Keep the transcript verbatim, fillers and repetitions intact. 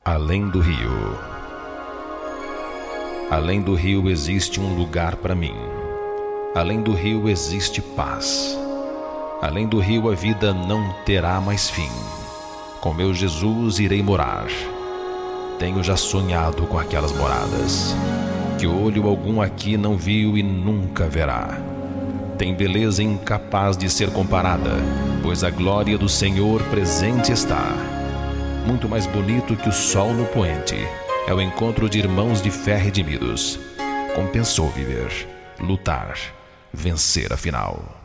Além do rio. Além do rio existe um lugar para mim. Além do rio existe paz. Além do rio a vida não terá mais fim. Com meu Jesus irei morar. Tenho já sonhado com aquelas moradas que olho algum aqui não viu e nunca verá. Tem beleza incapaz de ser comparada, pois a glória do Senhor presente está. Muito mais bonito que o sol no poente é o encontro de irmãos de fé redimidos. Compensou viver, lutar, vencer afinal.